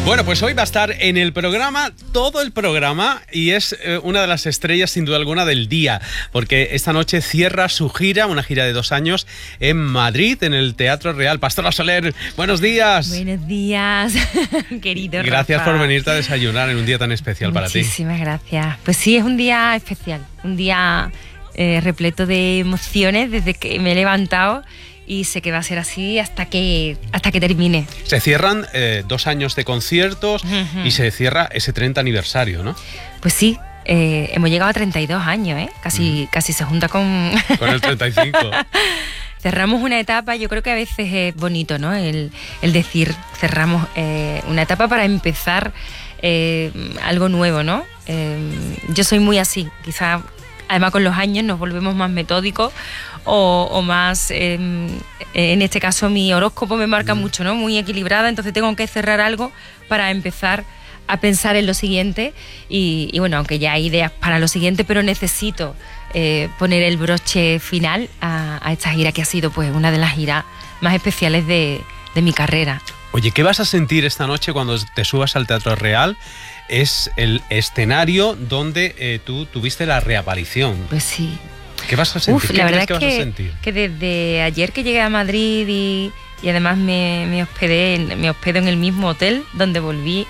Bueno, pues hoy va a estar en el programa, todo el programa, y es una de las estrellas sin duda alguna del día, porque esta noche cierra su gira, una gira de 2 años, en Madrid, en el Teatro Real. Pastora Soler, buenos días. Buenos días, querido Gracias Rafa. por venirte a desayunar en un día tan especial para ti. Muchísimas gracias. Pues sí, es un día especial, un día repleto de emociones desde que me he levantado. Y sé que va a ser así hasta que termine. Se cierran 2 años de conciertos y se cierra ese 30 aniversario, ¿no? Pues sí, hemos llegado a 32 años, ¿eh? Casi se junta con... Con el 35. Cerramos una etapa, yo creo que a veces es bonito, ¿no? El decir, cerramos una etapa para empezar algo nuevo, ¿no? Yo soy muy así, quizá además con los años nos volvemos más metódicos o más, en este caso mi horóscopo me marca mucho, ¿no? Muy equilibrada, entonces tengo que cerrar algo para empezar a pensar en lo siguiente y bueno, aunque ya hay ideas para lo siguiente, pero necesito poner el broche final a esta gira que ha sido pues una de las giras más especiales de mi carrera. Oye, ¿qué vas a sentir esta noche cuando te subas al Teatro Real? Es el escenario donde tú tuviste la reaparición. Pues sí. ¿Qué vas a sentir? La verdad es que desde ayer que llegué a Madrid y además me hospedo en el mismo hotel donde volví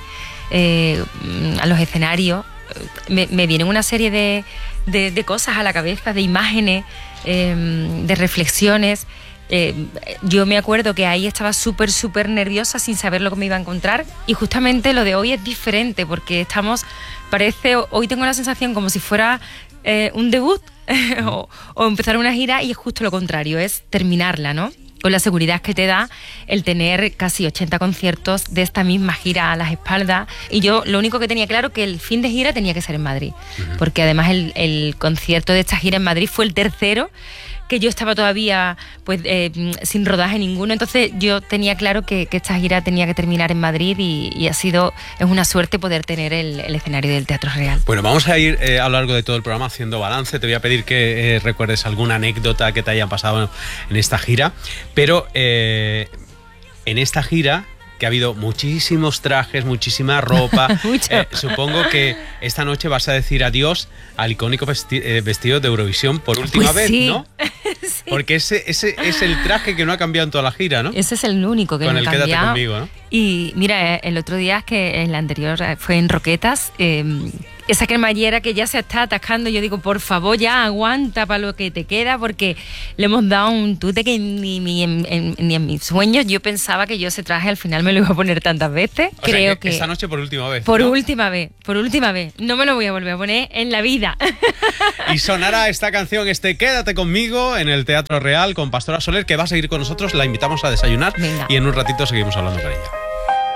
a los escenarios, me vienen una serie de cosas a la cabeza, de imágenes, de reflexiones. Yo me acuerdo que ahí estaba súper nerviosa sin saber lo que me iba a encontrar y justamente lo de hoy es diferente porque hoy tengo la sensación como si fuera un debut o empezar una gira y es justo lo contrario, es terminarla, ¿no? Con la seguridad que te da el tener casi 80 conciertos de esta misma gira a las espaldas. Y yo lo único que tenía claro que el fin de gira tenía que ser en Madrid, porque además el concierto de esta gira en Madrid fue el tercero, que yo estaba todavía pues sin rodaje ninguno, entonces yo tenía claro que esta gira tenía que terminar en Madrid y es una suerte poder tener el escenario del Teatro Real. Bueno, vamos a ir a lo largo de todo el programa haciendo balance. Te voy a pedir que recuerdes alguna anécdota que te haya pasado en esta gira, pero en esta gira que ha habido muchísimos trajes, muchísima ropa. Supongo que esta noche vas a decir adiós al icónico vestido de Eurovisión por última vez, sí. ¿No? Sí. Porque ese es el traje que no ha cambiado en toda la gira, ¿no? Ese es el único que no ha cambiado. Con el Quédate conmigo, ¿no? Y mira, el otro día, que en la anterior fue en Roquetas, esa cremallera que ya se está atascando, yo digo, por favor, ya aguanta para lo que te queda, porque le hemos dado un tute que ni en mis sueños yo pensaba que yo ese traje al final me lo iba a poner tantas veces. Creo que esta noche por última vez. Por última vez. No me lo voy a volver a poner en la vida. Y sonará esta canción, Quédate conmigo, en el Teatro Real con Pastora Soler, que va a seguir con nosotros. La invitamos a desayunar. Venga. Y en un ratito seguimos hablando con ella.